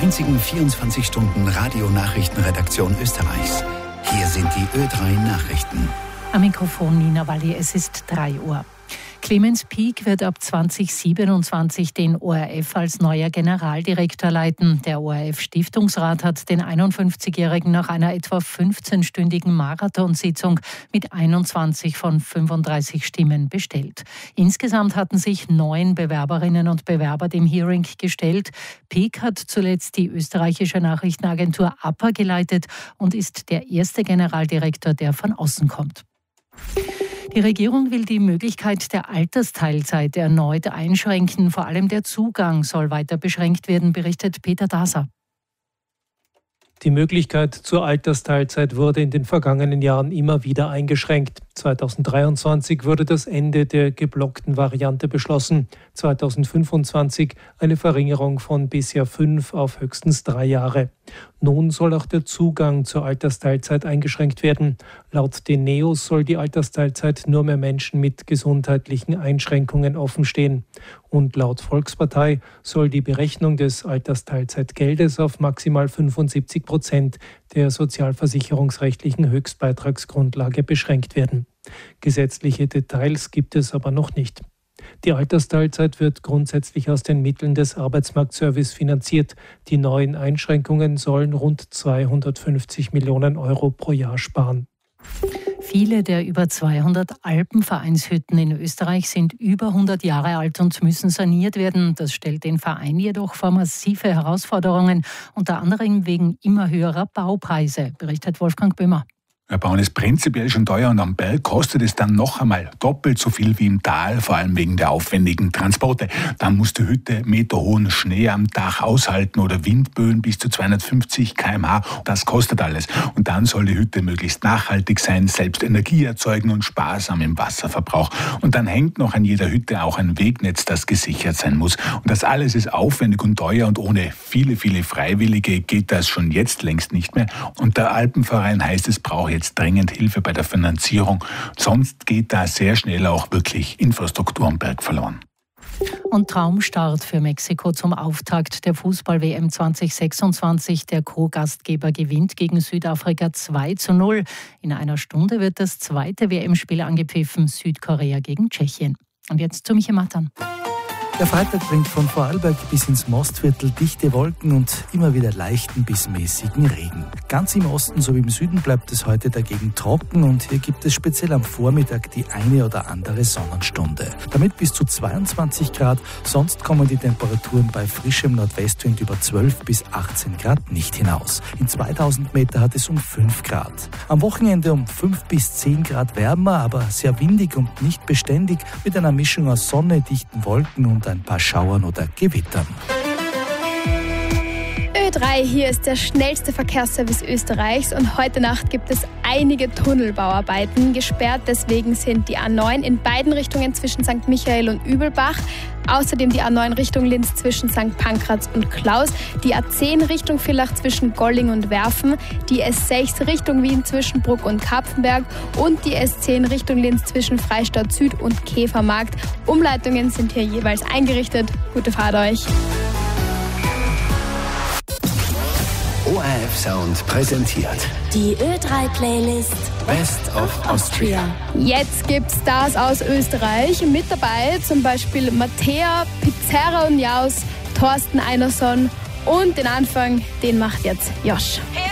einzigen 24-Stunden-Radio-Nachrichtenredaktion Österreichs. Hier sind die Ö3 Nachrichten. Am Mikrofon Nina Walli, es ist 3 Uhr. Clemens Pieck wird ab 2027 den ORF als neuer Generaldirektor leiten. Der ORF-Stiftungsrat hat den 51-Jährigen nach einer etwa 15-stündigen Marathonsitzung mit 21 von 35 Stimmen bestellt. Insgesamt hatten sich 9 Bewerberinnen und Bewerber dem Hearing gestellt. Pieck hat zuletzt die österreichische Nachrichtenagentur APA geleitet und ist der erste Generaldirektor, der von außen kommt. Die Regierung will die Möglichkeit der Altersteilzeit erneut einschränken. Vor allem der Zugang soll weiter beschränkt werden, berichtet Peter Daser. Die Möglichkeit zur Altersteilzeit wurde in den vergangenen Jahren immer wieder eingeschränkt. 2023 wurde das Ende der geblockten Variante beschlossen. 2025 eine Verringerung von bisher 5 auf höchstens 3 Jahre. Nun soll auch der Zugang zur Altersteilzeit eingeschränkt werden. Laut den NEOS soll die Altersteilzeit nur mehr Menschen mit gesundheitlichen Einschränkungen offenstehen. Und laut Volkspartei soll die Berechnung des Altersteilzeitgeldes auf maximal 75% der sozialversicherungsrechtlichen Höchstbeitragsgrundlage beschränkt werden. Gesetzliche Details gibt es aber noch nicht. Die Altersteilzeit wird grundsätzlich aus den Mitteln des Arbeitsmarktservice finanziert. Die neuen Einschränkungen sollen rund 250 Millionen Euro pro Jahr sparen. Viele der über 200 Alpenvereinshütten in Österreich sind über 100 Jahre alt und müssen saniert werden. Das stellt den Verein jedoch vor massive Herausforderungen, unter anderem wegen immer höherer Baupreise, berichtet Wolfgang Böhmer. Der Bauen ist prinzipiell schon teuer und am Berg kostet es dann noch einmal doppelt so viel wie im Tal, vor allem wegen der aufwendigen Transporte. Dann muss die Hütte meterhohen Schnee am Dach aushalten oder Windböen bis zu 250 km/h. Das kostet alles. Und dann soll die Hütte möglichst nachhaltig sein, selbst Energie erzeugen und sparsam im Wasserverbrauch. Und dann hängt noch an jeder Hütte auch ein Wegnetz, das gesichert sein muss. Und das alles ist aufwendig und teuer und ohne viele, viele Freiwillige geht das schon jetzt längst nicht mehr. Und der Alpenverein heißt, es braucht jetzt dringend Hilfe bei der Finanzierung. Sonst geht da sehr schnell auch wirklich Infrastruktur am Berg verloren. Und Traumstart für Mexiko zum Auftakt der Fußball-WM 2026. Der Co-Gastgeber gewinnt gegen Südafrika 2:0. In einer Stunde wird das zweite WM-Spiel angepfiffen, Südkorea gegen Tschechien. Und jetzt zu Michael Mattern. Der Freitag bringt von Vorarlberg bis ins Mostviertel dichte Wolken und immer wieder leichten bis mäßigen Regen. Ganz im Osten sowie im Süden bleibt es heute dagegen trocken und hier gibt es speziell am Vormittag die eine oder andere Sonnenstunde. Damit bis zu 22 Grad, sonst kommen die Temperaturen bei frischem Nordwestwind über 12 bis 18 Grad nicht hinaus. In 2000 Meter hat es um 5 Grad. Am Wochenende um 5 bis 10 Grad wärmer, aber sehr windig und nicht beständig mit einer Mischung aus Sonne, dichten Wolken und ein paar Schauern oder Gewittern. Ö3, hier ist der schnellste Verkehrsservice Österreichs und heute Nacht gibt es einige Tunnelbauarbeiten. Gesperrt deswegen sind die A9 in beiden Richtungen zwischen St. Michael und Übelbach. Außerdem die A9 Richtung Linz zwischen St. Pankraz und Klaus, die A10 Richtung Villach zwischen Golling und Werfen, die S6 Richtung Wien zwischen Bruck und Kapfenberg und die S10 Richtung Linz zwischen Freistadt Süd und Käfermarkt. Umleitungen sind hier jeweils eingerichtet. Gute Fahrt euch! ORF Sound präsentiert die Ö3-Playlist Best of Austria. Jetzt gibt's Stars aus Österreich mit dabei, zum Beispiel Mattea, Pizarra und Jaus, Thorsten Einerson und den Anfang, den macht jetzt Josh.